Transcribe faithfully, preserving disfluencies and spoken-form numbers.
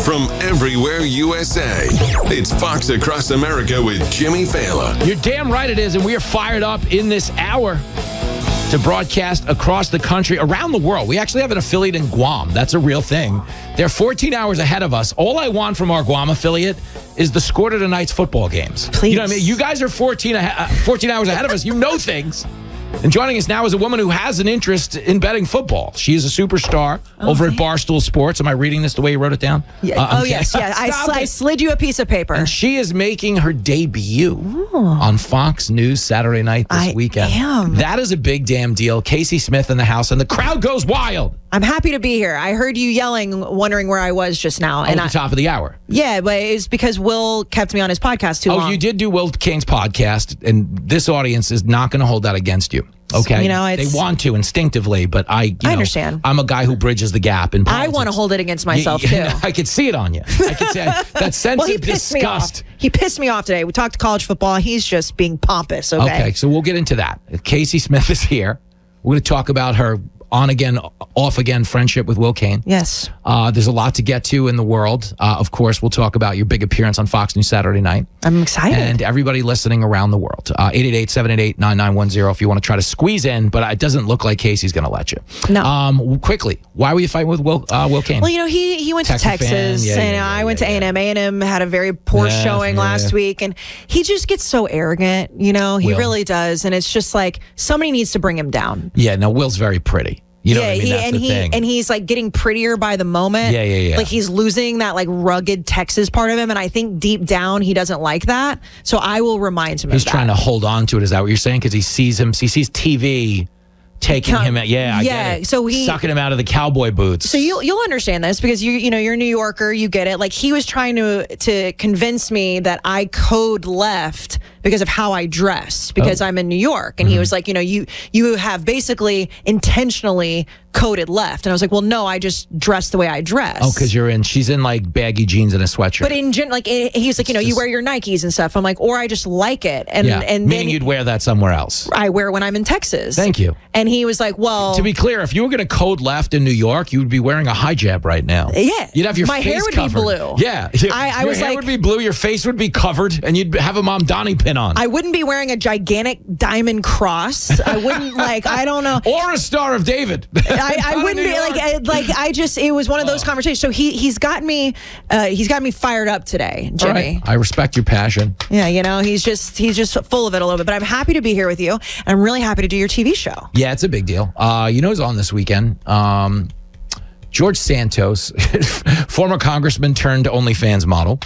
from everywhere U S A. It's Fox Across America with Jimmy Fallon. You're damn right it is, and we are fired up in this hour to broadcast across the country, around the world. We actually have an affiliate in Guam. That's a real thing. They're fourteen hours ahead of us. All I want from our Guam affiliate is the score to tonight's football games. Please. You know what I mean? You guys are fourteen, uh, fourteen hours ahead of us. You know things. And joining us now is a woman who has an interest in betting football. She is a superstar oh, over at Barstool Sports. Am I reading this the way you wrote it down? Yeah. Uh, oh, yes. Yeah. I, sl- I slid you a piece of paper. And she is making her debut Ooh. on Fox News Saturday night this I weekend. am. That is a big damn deal. Casey Smith in the house, and the crowd goes wild. I'm happy to be here. I heard you yelling, wondering where I was just now. Oh, and at the I, top of the hour. Yeah, but it's because Will kept me on his podcast too oh, long. Oh, you did do Will King's podcast, and this audience is not going to hold that against you. Okay, you know, it's, they want to instinctively, but I, you I know, understand. I'm a guy who bridges the gap in politics. I want to hold it against myself you, too. I could see it on you. I could see that sense well, he of pissed disgust. Me off. He pissed me off today. We talked college football. He's just being pompous. Okay. Okay, so we'll get into that. Casey Smith is here. We're going to talk about her on again, off again friendship with Will Cain. Yes. Uh, there's a lot to get to in the world. Uh, of course, we'll talk about your big appearance on Fox News Saturday night. I'm excited. And everybody listening around the world. Uh, eight eight eight, seven eight eight, nine nine one zero if you want to try to squeeze in, but it doesn't look like Casey's going to let you. No. Um, quickly, why were you fighting with Will, uh, Will Cain? Well, you know, he, he went Texas to Texas, yeah, yeah, and yeah, I yeah, went yeah, to A and M. A and M had a very poor yeah, showing yeah. last week, and he just gets so arrogant, you know? He Will. really does, and it's just like somebody needs to bring him down. Yeah, no, Will's very pretty. You know yeah, what I mean? he, That's and the he thing. and he's like getting prettier by the moment. Yeah, yeah, yeah. Like he's losing that like rugged Texas part of him, and I think deep down he doesn't like that. So I will remind him. He's of that. trying to hold on to it. Is that what you're saying? Because he sees him. He sees T V taking Come- him. At, yeah, I yeah, get it. so he- sucking him out of the cowboy boots. So you'll you'll understand this because you you know you're a New Yorker, you get it. Like he was trying to to convince me that I code left because of how I dress because Oh. I'm in New York, and mm-hmm. he was like, you know, you you have basically intentionally coded left, and I was like, well, no, I just dress the way I dress. Oh, because you're in. She's in like baggy jeans and a sweatshirt. But in gen, like it, he's like, you know, It's you just- wear your Nikes and stuff. I'm like, or I just like it, and yeah, and meaning then you'd wear that somewhere else. I wear it when I'm in Texas. Thank you. And he was like, well, To be clear, if you were going to code left in New York, you would be wearing a hijab right now. Yeah. You'd have your My face hair would covered. be blue. Yeah. I- I your was hair like- would be blue, your face would be covered, and you'd have a Mom Donnie pin on. I wouldn't be wearing a gigantic diamond cross. I wouldn't like. I don't know. Or a Star of David. I, I wouldn't be like. I, like I just. It was one of those conversations. So he he's got me. Uh, he's got me fired up today, Jimmy. All right. I respect your passion. Yeah, you know, he's just he's just full of it a little bit. But I'm happy to be here with you, and I'm really happy to do your T V show. Yeah, it's a big deal. Uh, you know who's on this weekend? Um, George Santos, former congressman turned OnlyFans model.